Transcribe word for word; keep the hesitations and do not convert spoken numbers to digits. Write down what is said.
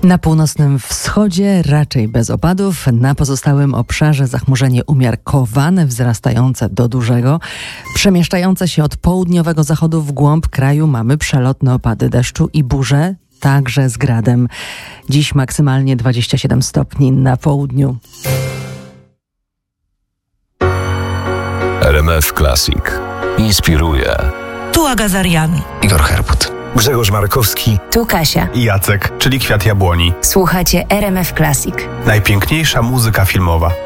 Na północnym wschodzie raczej bez opadów, na pozostałym obszarze zachmurzenie umiarkowane, wzrastające do dużego. Przemieszczające się od południowego zachodu w głąb kraju mamy przelotne opady deszczu i burze, także z gradem. Dziś maksymalnie dwadzieścia siedem stopni na południu. R M F Classic inspiruje. Tu Aga Zarian. Igor Herbut. Grzegorz Markowski. Tu Kasia. I Jacek, czyli Kwiat Jabłoni. Słuchacie R M F Classic. Najpiękniejsza muzyka filmowa.